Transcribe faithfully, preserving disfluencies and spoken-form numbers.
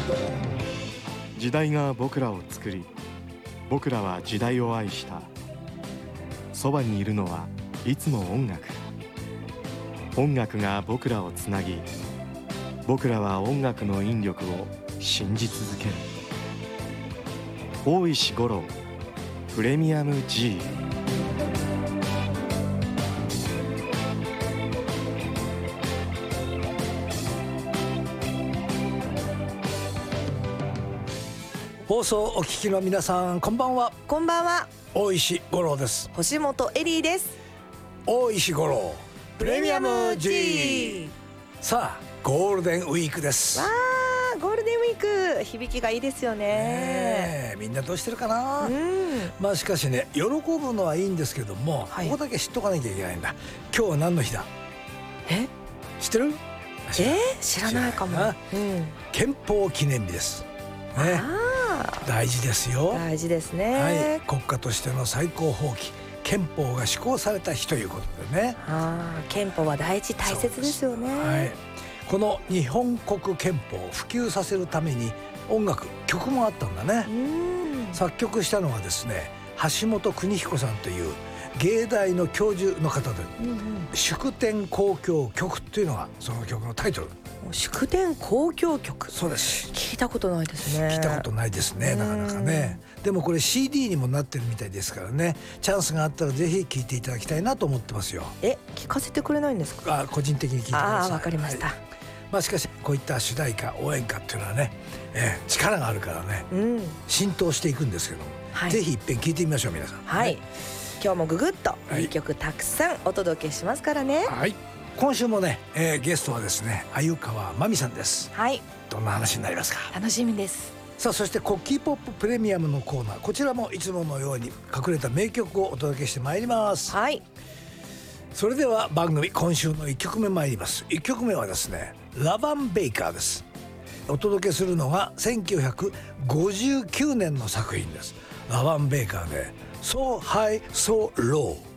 時代が僕らを作り、僕らは時代を愛した。そばにいるのはいつも音楽。音楽が僕らをつなぎ、僕らは音楽の引力を信じ続ける。大石五郎プレミアム G。 放送お聞きの皆さん、こんばんは。 こんばんは。 大石五郎です。 星本エリーです。 大石五郎プレミアム G。 さあゴールデンウィークです。 わー、ゴールデンウィーク響きがいいですよね。 ねえ、みんなどうしてるかな。 うん、 まあしかしね、喜ぶのはいいんですけども、はい、ここだけ知っとかなきゃいけないんだ。今日は何の日だ。 え知ってる？ えー、知らないかも。うん、 憲法記念日ですね。大事ですよ。 大事ですね、 はい、国家としての最高法規憲法が施行された日ということでね。 あ、憲法は大事大切ですよね。 はい、この日本国憲法を普及させるために音楽曲もあったんだね。うん、作曲したのはですね、橋本邦彦さんという芸大の教授の方で、うんうん、祝典交響曲っていうのがその曲のタイトル。 祝典交響曲。 そうです。 聞いたことないですね。 聞いたことないですね、なかなかね。でもこれ シーディー にもなってるみたいですからね、チャンスがあったらぜひ聞いていただきたいなと思ってますよ。 え、聞かせてくれないんですか？ あ、個人的に聞いてください。 あ、わかりました。はい、 まあしかしこういった主題歌応援歌っていうのはね、えー、力があるからね、うん、浸透していくんですけども、はい、ぜひ一遍聞いてみましょう皆さん。 はい、ね、今日もググッといい曲たくさんお届けしますからね。 はい、今週もね、えー、ゲストはですね、鮎川真美さんです。 はい、 どんな話になりますか？ 楽しみです。 さあ、そしてコッキーポッププレミアムのコーナー、こちらもいつものように隠れた名曲をお届けしてまいります。 はい、 それでは番組今週のいっきょくめ参ります。いっきょくめはですね、ラバン・ベイカーです。お届けするのがせんきゅうひゃくごじゅうきゅうねんの作品です。ラバン・ベイカーで So High So Low。